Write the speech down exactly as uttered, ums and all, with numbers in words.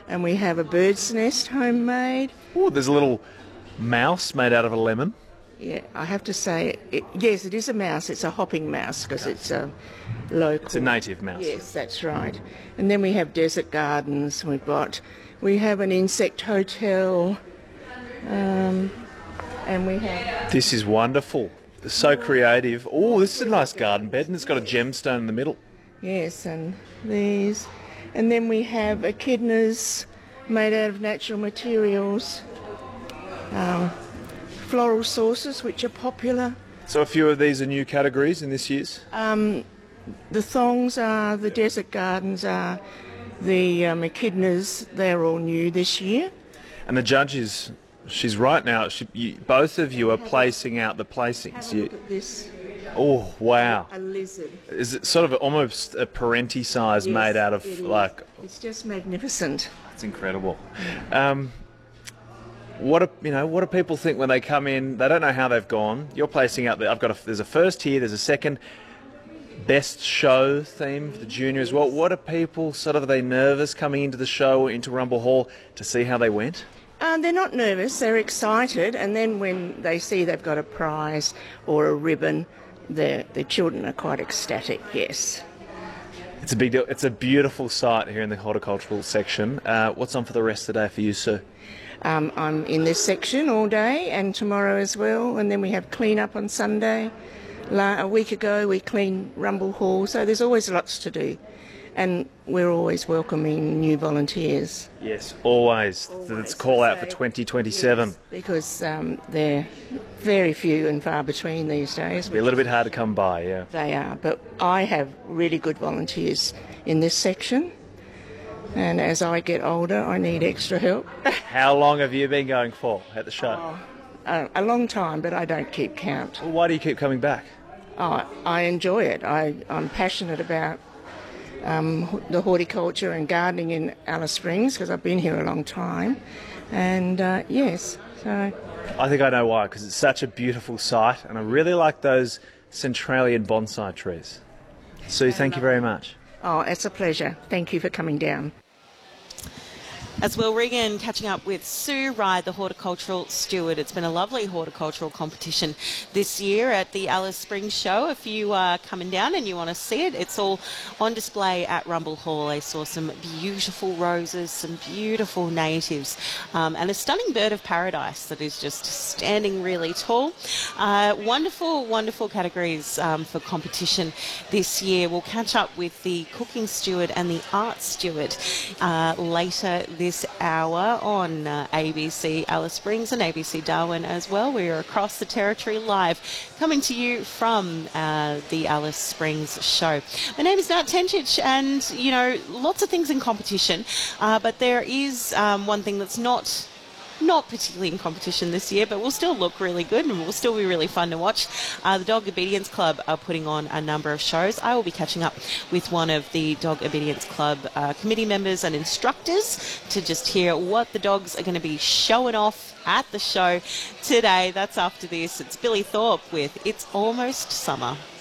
and we have a bird's nest homemade. Oh, there's a little mouse made out of a lemon. Yeah, I have to say, it, yes, it is a mouse. It's a hopping mouse because it's a local. It's a native mouse. Yes, that's right. And then we have desert gardens. We've got, we have an insect hotel, um, and we have. This is wonderful. It's so creative. Oh, this is a nice garden bed, and it's got a gemstone in the middle. Yes, and these, and then we have echidnas made out of natural materials. Um, floral sauces, which are popular. So a few of these are new categories in this year's? Um, the thongs are, the desert gardens are, the um, echidnas, they're all new this year. And the judge is, she's right now, she, you, both of you are placing out the placings. Have a look at this. Oh, wow. A lizard. Is it sort of almost a parenti size Yes, made out of it is. like... It's just magnificent. It's incredible. Um, What do, you know? What do people think when they come in? They don't know how they've gone. You're placing out. The, I've got. A, there's a first here. There's a second. Best show theme for the junior as well. What are people sort of? Are they nervous coming into the show into Rumble Hall to see how they went? Um, they're not nervous. They're excited, and then when they see they've got a prize or a ribbon, the the children are quite ecstatic. Yes. It's a big deal. It's a beautiful sight here in the horticultural section. Uh, what's on for the rest of the day for you, Sue? Um, I'm in this section all day and tomorrow as well, and then we have clean up on Sunday. La- a week ago we cleaned Rumble Hall, so there's always lots to do, and we're always welcoming new volunteers. Yes, always. Always. Let's call out for So, twenty twenty-seven. yes, because um, they're very few and far between these days. Be a little bit hard to come by, yeah. They are, but I have really good volunteers in this section. And as I get older, I need extra help. How long have you been going for at the show? Oh, a, a long time, but I don't keep count. Well, why do you keep coming back? Oh, I enjoy it. I, I'm passionate about um, the horticulture and gardening in Alice Springs because I've been here a long time. And uh, yes, so... I think I know why, because it's such a beautiful site, and I really like those Centralian bonsai trees. Sue, thank you very much. Oh, it's a pleasure. Thank you for coming down. As well, Regan catching up with Sue Ride, the horticultural steward. It's been a lovely horticultural competition this year at the Alice Springs Show. If you are coming down and you want to see it, it's all on display at Rumble Hall. I saw some beautiful roses, some beautiful natives, um, and a stunning bird of paradise that is just standing really tall. Uh, wonderful, wonderful categories um, for competition this year. We'll catch up with the cooking steward and the art steward uh, later this This hour on uh, A B C Alice Springs and A B C Darwin as well. We are across the territory live, coming to you from uh, the Alice Springs show. My name is Nat Tencic, and you know, lots of things in competition, uh, but there is um, one thing that's not not particularly in competition this year, but will still look really good and will still be really fun to watch. Uh, the Dog Obedience Club are putting on a number of shows. I will be catching up with one of the Dog Obedience Club uh, committee members and instructors to just hear what the dogs are going to be showing off at the show today. That's after this. It's Billy Thorpe with It's Almost Summer.